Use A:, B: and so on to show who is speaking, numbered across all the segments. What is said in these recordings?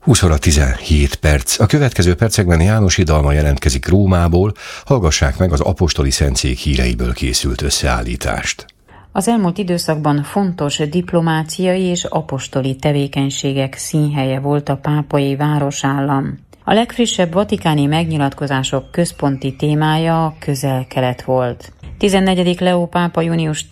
A: 20 óra 17 perc. A következő percekben János Idalma jelentkezik Rómából. Hallgassák meg az apostoli szentszék híreiből készült összeállítást.
B: Az elmúlt időszakban fontos diplomáciai és apostoli tevékenységek színhelye volt a pápai városállam. A legfrissebb vatikáni megnyilatkozások központi témája a Közel-Kelet volt. 14. Leó pápa június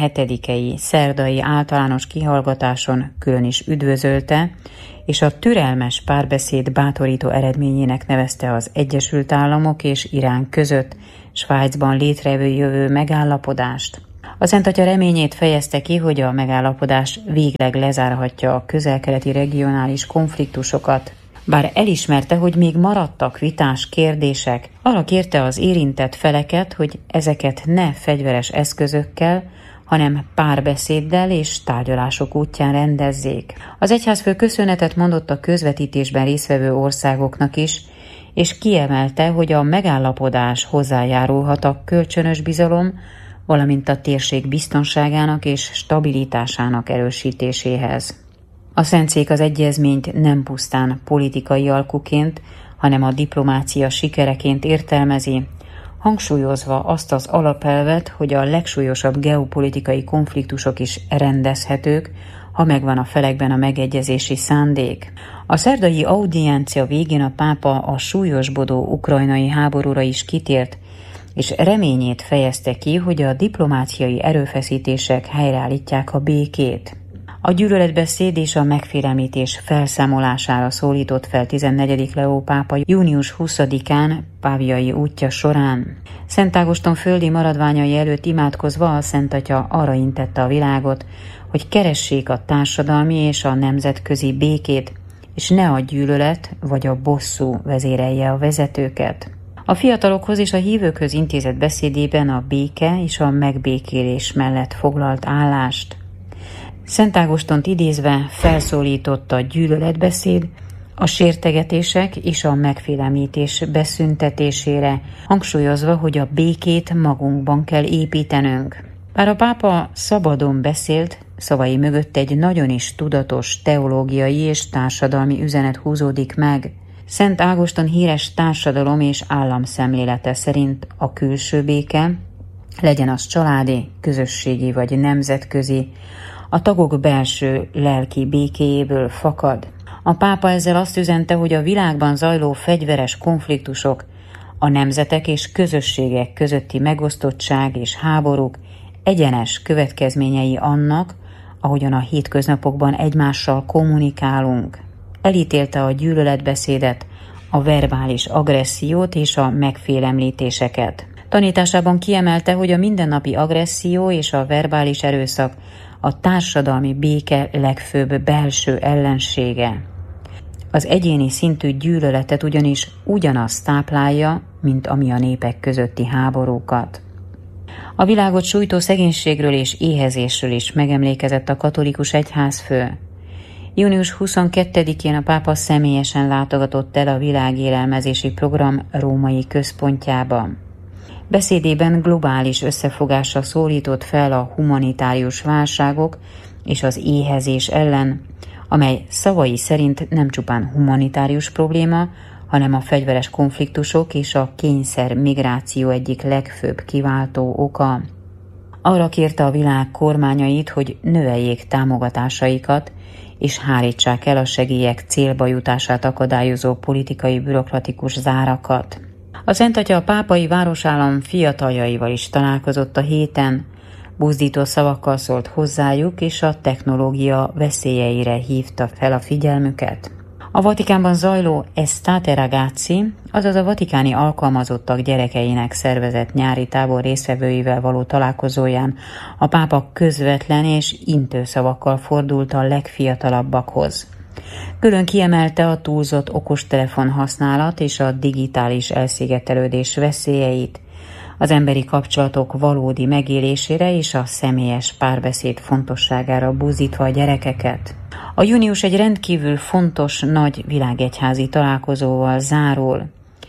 B: 17-i szerdai általános kihallgatáson külön is üdvözölte, és a türelmes párbeszéd bátorító eredményének nevezte az Egyesült Államok és Irán között Svájcban létrejövő megállapodást. A Szent Atya reményét fejezte ki, hogy a megállapodás végleg lezárhatja a közel-keleti regionális konfliktusokat. Bár elismerte, hogy még maradtak vitás kérdések, arra kérte az érintett feleket, hogy ezeket ne fegyveres eszközökkel, hanem párbeszéddel és tárgyalások útján rendezzék. Az egyházfő köszönetet mondott a közvetítésben résztvevő országoknak is, és kiemelte, hogy a megállapodás hozzájárulhat a kölcsönös bizalom, valamint a térség biztonságának és stabilitásának erősítéséhez. A Szentszék az egyezményt nem pusztán politikai alkuként, hanem a diplomácia sikereként értelmezi, hangsúlyozva azt az alapelvet, hogy a legsúlyosabb geopolitikai konfliktusok is rendezhetők, ha megvan a felekben a megegyezési szándék. A szerdai audiencia végén a pápa a súlyosbodó ukrajnai háborúra is kitért, és reményét fejezte ki, hogy a diplomáciai erőfeszítések helyreállítják a békét. A gyűlöletbeszéd és a megfélemlítés felszámolására szólított fel 14. Leó pápa június 20-án páviai útja során. Szent Ágoston földi maradványai előtt imádkozva a Szent Atya arra intette a világot, hogy keressék a társadalmi és a nemzetközi békét, és ne a gyűlölet vagy a bosszú vezérelje a vezetőket. A fiatalokhoz és a hívőkhöz intézett beszédében a béke és a megbékélés mellett foglalt állást. Szent Ágostont idézve felszólított a gyűlöletbeszéd, a sértegetések és a megfélemlítés beszüntetésére, hangsúlyozva, hogy a békét magunkban kell építenünk. Bár a pápa szabadon beszélt, szavai mögött egy nagyon is tudatos teológiai és társadalmi üzenet húzódik meg. Szent Ágoston híres társadalom és államszemlélete szerint a külső béke, legyen az családi, közösségi vagy nemzetközi, a tagok belső lelki békéjéből fakad. A pápa ezzel azt üzente, hogy a világban zajló fegyveres konfliktusok, a nemzetek és közösségek közötti megosztottság és háborúk egyenes következményei annak, ahogyan a hétköznapokban egymással kommunikálunk. Elítélte a gyűlöletbeszédet, a verbális agressziót és a megfélemlítéseket. Tanításában kiemelte, hogy a mindennapi agresszió és a verbális erőszak a társadalmi béke legfőbb belső ellensége. Az egyéni szintű gyűlöletet ugyanis ugyanazt táplálja, mint ami a népek közötti háborúkat. A világot sújtó szegénységről és éhezésről is megemlékezett a katolikus egyházfő. Június 22-én a pápa személyesen látogatott el a világélelmezési program római központjába. Beszédében globális összefogásra szólított fel a humanitárius válságok és az éhezés ellen, amely szavai szerint nem csupán humanitárius probléma, hanem a fegyveres konfliktusok és a kényszer migráció egyik legfőbb kiváltó oka. Arra kérte a világ kormányait, hogy növeljék támogatásaikat, és hárítsák el a segélyek célba jutását akadályozó politikai bürokratikus zárakat. A Szent Atya a pápai városállam fiataljaival is találkozott a héten, buzdító szavakkal szólt hozzájuk, és a technológia veszélyeire hívta fel a figyelmüket. A Vatikánban zajló Estate Ragazzi, azaz a vatikáni alkalmazottak gyerekeinek szervezett nyári tábor résztvevőivel való találkozóján a pápa közvetlen és intő szavakkal fordult a legfiatalabbakhoz. Külön kiemelte a túlzott okostelefon használat és a digitális elszigetelődés veszélyeit, az emberi kapcsolatok valódi megélésére és a személyes párbeszéd fontosságára buzdítva a gyerekeket. A június egy rendkívül fontos nagy világegyházi találkozóval zárul.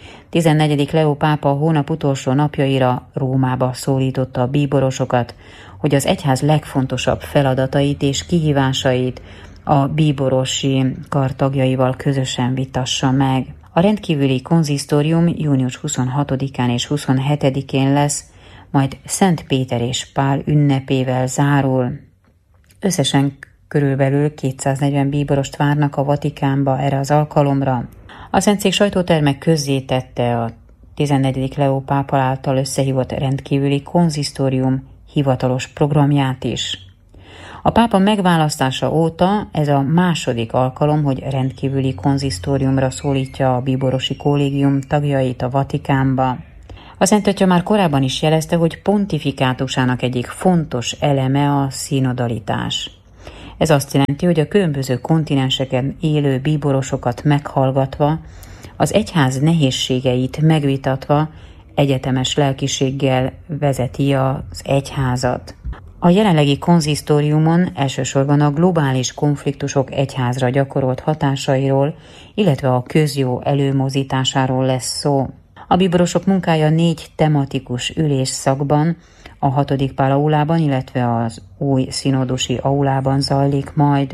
B: 14. Leó pápa a hónap utolsó napjaira Rómába szólította a bíborosokat, hogy az egyház legfontosabb feladatait és kihívásait a bíborosi kar tagjaival közösen vitassa meg. A rendkívüli konzisztórium június 26-án és 27-én lesz, majd Szent Péter és Pál ünnepével zárul. Összesen körülbelül 240 bíborost várnak a Vatikánba erre az alkalomra. A Szentszék sajtóterme közzétette a 14. Leó pápa által összehívott rendkívüli konzisztórium hivatalos programját is. A pápa megválasztása óta ez a második alkalom, hogy rendkívüli konzisztóriumra szólítja a bíborosi kollégium tagjait a Vatikánba. A Szent Atya már korábban is jelezte, hogy pontifikátusának egyik fontos eleme a szinodalitás. Ez azt jelenti, hogy a különböző kontinenseken élő bíborosokat meghallgatva, az egyház nehézségeit megvitatva egyetemes lelkiséggel vezeti az egyházat. A jelenlegi konzisztóriumon elsősorban a globális konfliktusok egyházra gyakorolt hatásairól, illetve a közjó előmozdításáról lesz szó. A bíborosok munkája 4 tematikus ülésszakban, a 6. Pál aulában, illetve az új szinodusi aulában zajlik majd.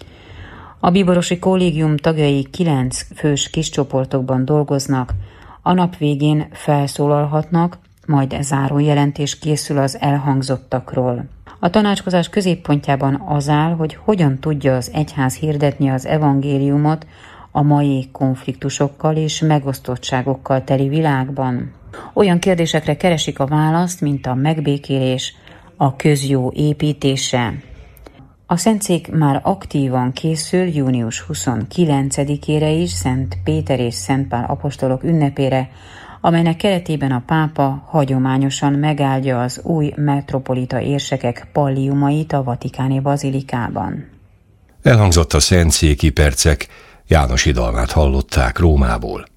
B: A bíborosi kollégium tagjai 9 fős kiscsoportokban dolgoznak, a nap végén felszólalhatnak, majd zárójelentés készül az elhangzottakról. A tanácskozás középpontjában az áll, hogy hogyan tudja az egyház hirdetni az evangéliumot a mai konfliktusokkal és megosztottságokkal teli világban. Olyan kérdésekre keresik a választ, mint a megbékélés, a közjó építése. A Szentszék már aktívan készül június 29-ére is, Szent Péter és Szent Pál apostolok ünnepére, amelynek keretében a pápa hagyományosan megáldja az új metropolita érsekek palliumait a vatikáni bazilikában.
A: Elhangzott a szentszéki percek, János Hidalmát hallották Rómából.